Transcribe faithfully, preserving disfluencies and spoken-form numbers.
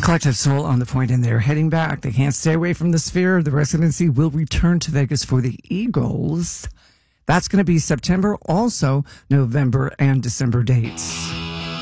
Collective Soul on the point, and they're heading back. They can't stay away from the Sphere. The residency will return to Vegas for the Eagles. That's going to be September, also November and December dates.